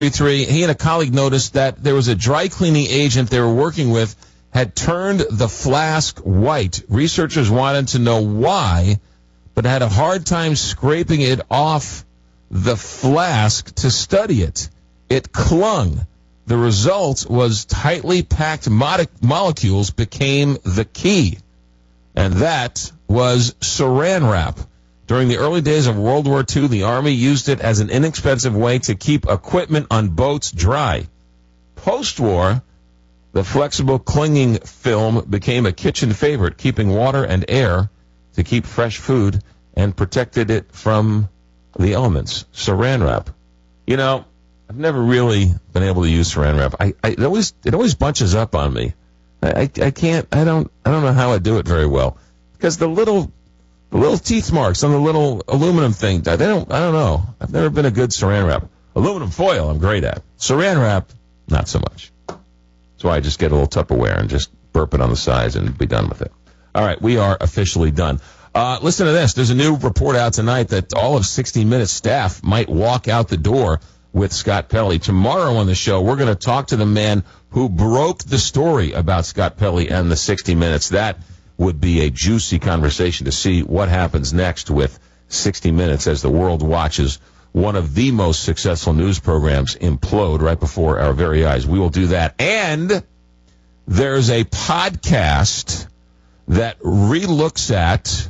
he and a colleague noticed that there was a dry cleaning agent they were working with had turned the flask white. Researchers wanted to know why, but had a hard time scraping it off the flask to study it. It clung. The result was tightly packed molecules became the key, and that was Saran wrap. During the early days of World War II, the Army used it as an inexpensive way to keep equipment on boats dry. Post-war, the flexible clinging film became a kitchen favorite, keeping water and air to keep fresh food and protected it from the elements. Saran wrap. You know, I've never really been able to use Saran wrap. It always bunches up on me. I don't know how I do it very well, because the little teeth marks on the little aluminum thing, I don't know. I've never been a good Saran wrap. Aluminum foil I'm great at. Saran wrap, not so much. That's why I just get a little Tupperware and just burp it on the sides and be done with it. All right, we are officially done. Listen to this. There's a new report out tonight that all of 60 Minutes staff might walk out the door with Scott Pelley. Tomorrow on the show, we're going to talk to the man who broke the story about Scott Pelley and the 60 Minutes. That would be a juicy conversation to see what happens next with 60 Minutes as the world watches one of the most successful news programs implode right before our very eyes. We will do that. And there's a podcast that relooks at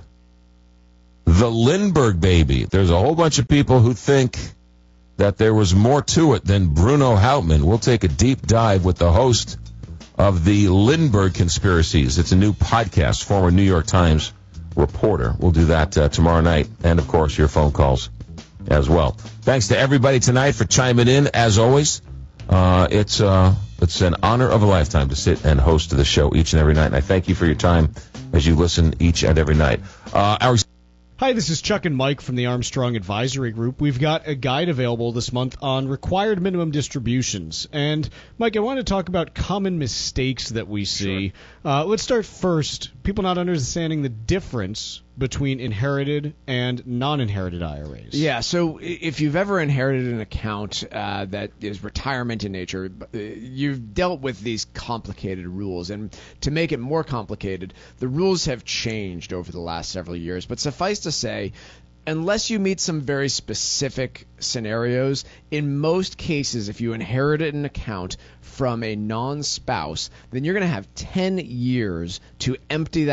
the Lindbergh baby. There's a whole bunch of people who think that there was more to it than Bruno Hauptmann. We'll take a deep dive with the host of the Lindbergh Conspiracies. It's a new podcast, former New York Times reporter. We'll do that tomorrow night. And, of course, your phone calls as well. Thanks to everybody tonight for chiming in, as always. It's an honor of a lifetime to sit and host the show each and every night, and I thank you for your time as you listen each and every night. Hi, this is Chuck and Mike from the Armstrong Advisory Group. We've got a guide available this month on required minimum distributions. And, Mike, I want to talk about common mistakes that we see. Sure. Let's start first. People not understanding the difference between inherited and non-inherited IRAs. Yeah, so if you've ever inherited an account that is retirement in nature, you've dealt with these complicated rules. And to make it more complicated, the rules have changed over the last several years. But suffice to say, unless you meet some very specific scenarios, in most cases, if you inherited an account from a non-spouse, then you're going to have 10 years to empty that